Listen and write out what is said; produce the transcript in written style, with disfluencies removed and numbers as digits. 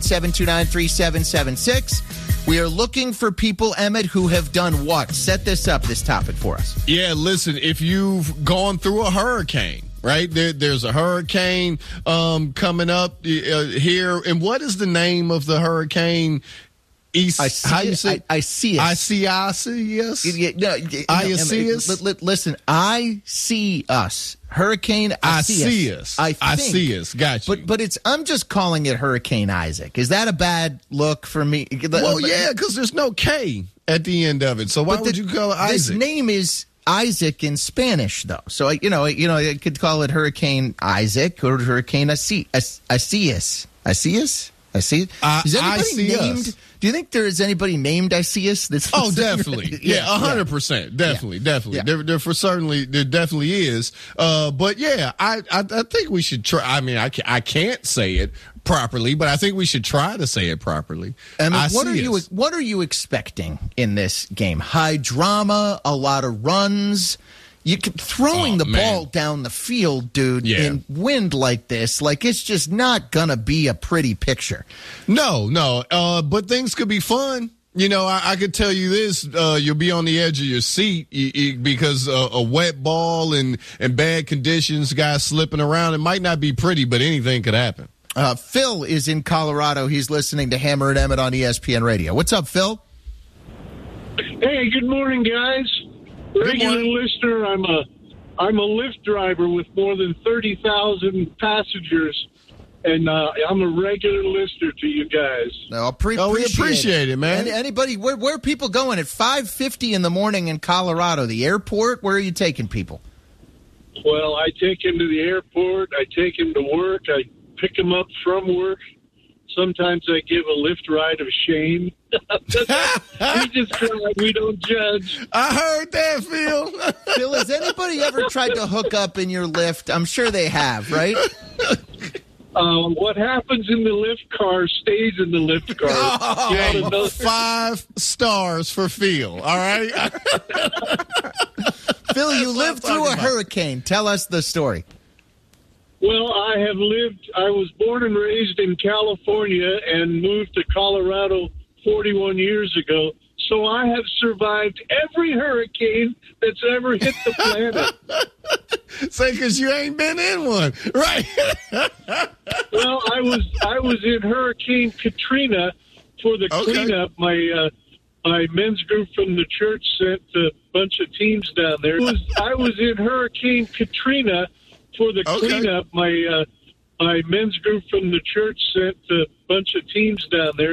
729-3776. We are looking for people, Emmett, who have done what? Set this topic for us. Yeah, listen, if you've gone through a hurricane, right? There's a hurricane coming up here. And what is the name of the hurricane? Isaias. Listen, I see us. Hurricane Isaias. Isaias. Got you. But I'm just calling it Hurricane Isaac. Is that a bad look for me? Well, yeah, because there's no K at the end of it. So why would you call it Isaac? This name is Isaac in Spanish, though. So I could call it Hurricane Isaac or Hurricane Isaias. Isaias? Is anybody named? Do you think there is anybody named Isaias? Definitely. Yeah, 100%. Definitely. Yeah. There definitely is. But yeah, I think we should try. I mean, I can't say it properly, but I think we should try to say it properly. What are you expecting in this game? High drama, a lot of runs. You keep throwing the ball down the field, dude, in wind like this. Like, it's just not going to be a pretty picture. No. But things could be fun. You know, I could tell you this. You'll be on the edge of your seat because a wet ball and bad conditions, guys slipping around. It might not be pretty, but anything could happen. Phil is in Colorado. He's listening to Hammer and Emmett on ESPN Radio. What's up, Phil? Hey, good morning, guys. Regular listener. I'm a Lyft driver with more than 30,000 passengers, and I'm a regular listener to you guys. No, we appreciate it, man. Anybody, where are people going at 5:50 in the morning in Colorado? The airport? Where are you taking people? Well, I take them to the airport. I take them to work. I pick them up from work. Sometimes I give a Lyft ride of shame. We just try. We don't judge. I heard that, Phil. Phil, has anybody ever tried to hook up in your Lyft? I'm sure they have, right? What happens in the Lyft car stays in the Lyft car. 5 stars for Phil, all right? Phil, you lived through a hurricane. Tell us the story. Well, I was born and raised in California and moved to Colorado 41 years ago. So I have survived every hurricane that's ever hit the planet. Say, because you ain't been in one, right? Well, I was in Hurricane Katrina for the cleanup. My men's group from the church sent a bunch of teams down there. I was in Hurricane Katrina for the cleanup. My men's group from the church sent a bunch of teams down there.